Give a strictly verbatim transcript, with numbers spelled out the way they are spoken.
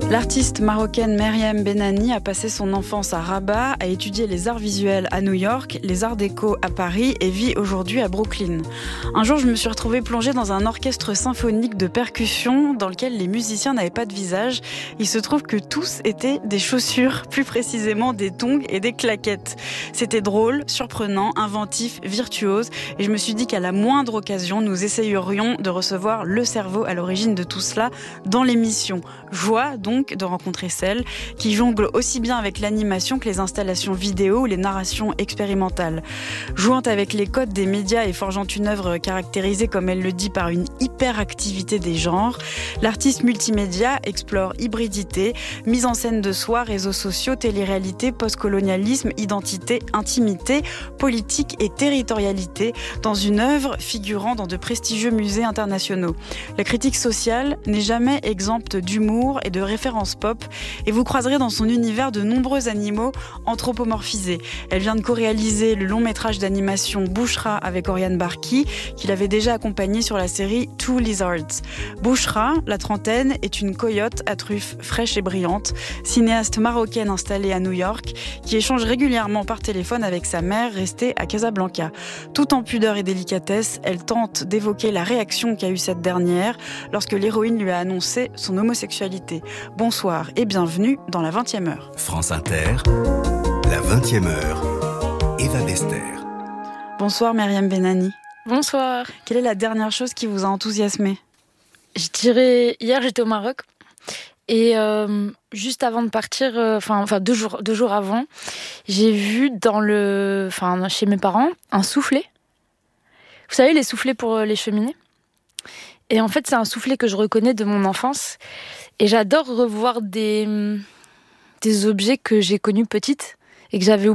L'artiste marocaine Meriem Benani a passé son enfance à Rabat, a étudié les arts visuels à New York, les arts déco à Paris et vit aujourd'hui à Brooklyn. Un jour, je me suis retrouvée plongée dans un orchestre symphonique de percussion dans lequel les musiciens n'avaient pas de visage. Il se trouve que tous étaient des chaussures, plus précisément des tongs et des claquettes. C'était drôle, surprenant, inventif, virtuose et je me suis dit qu'à la moindre occasion, nous essayerions de recevoir le cerveau à l'origine de tout cela dans l'émission. Joie donc de rencontrer celle qui jongle aussi bien avec l'animation que les installations vidéo ou les narrations expérimentales. Jouant avec les codes des médias et forgeant une œuvre caractérisée, comme elle le dit, par une hyperactivité des genres, l'artiste multimédia explore hybridité, mise en scène de soi, réseaux sociaux, télé-réalité, postcolonialisme, identité, intimité, politique et territorialité dans une œuvre figurant dans de prestigieux musées internationaux. La critique sociale n'est jamais exempte d'humour et de références pop et vous croiserez dans son univers de nombreux animaux anthropomorphisés. Elle vient de co-réaliser le long métrage d'animation Bouchra avec Oriane Barki, qu'il avait déjà accompagné sur la série Two Lizards. Bouchra, la trentaine, est une coyote à truffes fraîches et brillantes, cinéaste marocaine installée à New York, qui échange régulièrement par téléphone avec sa mère restée à Casablanca. Tout en pudeur et délicatesse, elle tente d'évoquer la réaction qu'a eue cette dernière lorsque l'héroïne lui a annoncé son homosexualité. Bonsoir et bienvenue dans la vingtième heure. France Inter, la vingtième heure, Eva Bester. Bonsoir Meriem Benani. Bonsoir. Quelle est la dernière chose qui vous a enthousiasmé ? Je dirais, hier j'étais au Maroc et euh, juste avant de partir, enfin euh, deux jours, deux jours avant, j'ai vu dans le, enfin chez mes parents un soufflet. Vous savez les soufflets pour les cheminées ? Et en fait c'est un soufflet que je reconnais de mon enfance. Et j'adore revoir des, des objets que j'ai connus petite et que j'avais